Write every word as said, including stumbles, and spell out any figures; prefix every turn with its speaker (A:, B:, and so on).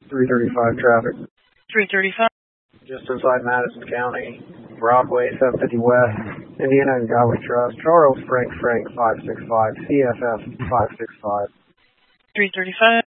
A: three thirty-five traffic.
B: three thirty-five.
A: Just inside Madison County. Broadway, seven fifty West. Indiana and Godway Trust. Charles Frank Frank five six five. C F F five six five.
B: three thirty-five.